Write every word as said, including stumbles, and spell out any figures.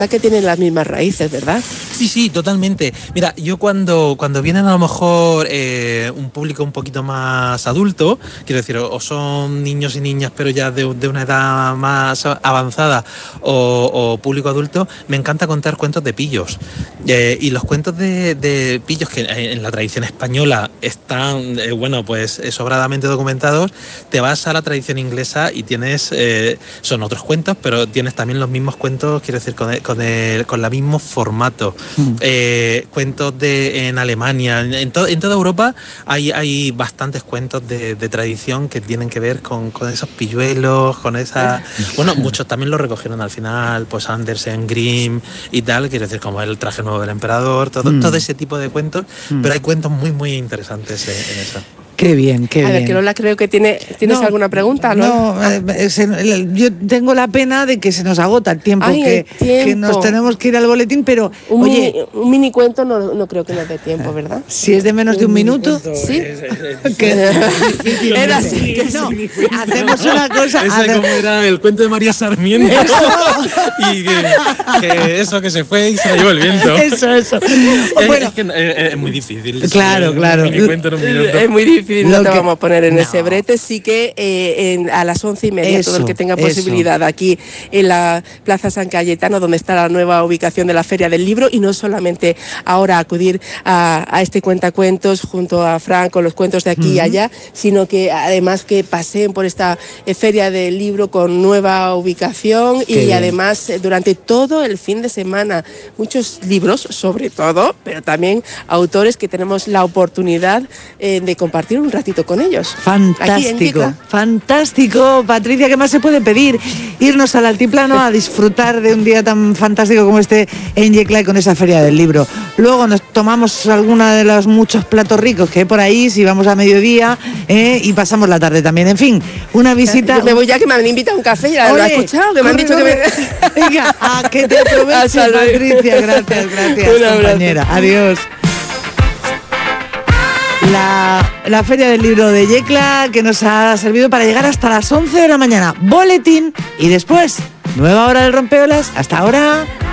que tienen las mismas raíces, ¿verdad? Sí, sí, totalmente. Mira, yo cuando, cuando vienen a lo mejor eh, un público un poquito más adulto, quiero decir, o son niños y niñas pero ya de, de una edad más avanzada o, o público adulto, me encanta contar cuentos de pillos. Eh, y los cuentos de, de pillos que en la tradición española están, eh, bueno, pues eh, sobradamente documentados, te vas a la tradición inglesa y tienes, eh, son otros cuentos, pero tienes también los mismos cuentos, quiero decir, con el, con el, con el mismo formato. Mm. Eh, cuentos de en Alemania, en, to, en toda Europa hay, hay bastantes cuentos de, de tradición que tienen que ver con, con esos pilluelos, con esa... Bueno, muchos también lo recogieron al final, pues Andersen, Grimm y tal, quiero decir, como el traje nuevo del emperador, todo, mm. todo ese tipo de cuentos, mm. pero hay cuentos muy, muy interesantes en, en eso. Qué bien, qué a bien. A ver, que Lola, creo que tiene, ¿tienes no, alguna pregunta? No, ah. eh, se, yo tengo la pena de que se nos agota el tiempo, Ay, que, el tiempo. que nos tenemos que ir al boletín, pero un oye... Mini, un mini cuento no, no creo que nos dé tiempo, ¿verdad? Si es de menos de un, un minuto... ¿Sí? Es, es, es, que, era así. Que no, hacemos una cosa... Ese hacer... como era el cuento de María Sarmiento. y que, que eso que se fue y se la llevó el viento. Eso, eso. Es, bueno, es que es, es muy difícil. Claro, claro. Un mini cuento en un minuto. Es muy difícil, no te que... vamos a poner en no. ese brete, sí que eh, en, a las once y media, eso, todo el que tenga posibilidad, eso. aquí en la Plaza San Cayetano, donde está la nueva ubicación de la Feria del Libro, y no solamente ahora acudir a, a este cuentacuentos junto a Fran con los cuentos de aquí uh-huh. y allá, sino que además que paseen por esta eh, Feria del Libro con nueva ubicación. Qué y bien. Además eh, durante todo el fin de semana muchos libros, sobre todo, pero también autores que tenemos la oportunidad eh, de compartir un ratito con ellos. Fantástico, fantástico, Patricia, ¿qué más se puede pedir? Irnos al altiplano a disfrutar de un día tan fantástico como este en Yecla y con esa Feria del Libro. Luego nos tomamos alguna de los muchos platos ricos que hay por ahí, si vamos a mediodía, eh, y pasamos la tarde también. En fin, una visita... Yo me voy ya, que me han invitado a un café, ya lo he escuchado, que me han dicho que me... Venga, a que te aproveche, Patricia, gracias, gracias, compañera. Adiós. La, la Feria del Libro de Yecla, que nos ha servido para llegar hasta las once de la mañana. Boletín y después, nueva hora del rompeolas. Hasta ahora.